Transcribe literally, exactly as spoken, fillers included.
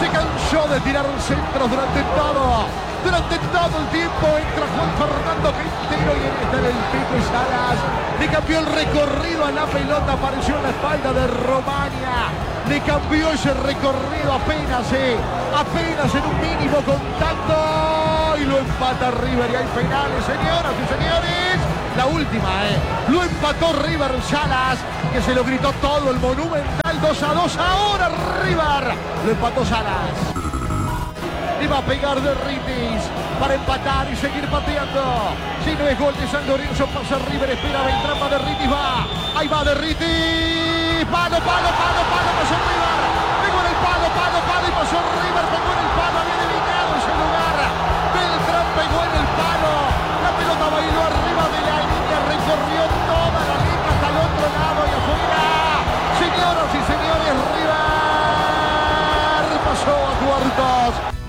Se cansó de tirar centros durante todo, durante todo el tiempo. Entra Juan Fernando Quintero y está en el pico y Salas. Le cambió el recorrido a la pelota, apareció en la espalda de Romaña. Le cambió ese recorrido apenas, eh, apenas en un mínimo contacto. Y lo empata River y hay penales, señoras y señores. La última, eh. Lo empató River Salas, que se lo gritó todo el Monumental. dos a dos ahora River. Lo empató Salas. Le va a pegar de Ritis para empatar y seguir pateando. Si no es gol de San Lorenzo, pasa River, espera Beltrán, va de Ritis, va. Ahí va de Ritis. Palo, palo, palo, palo, pasó River.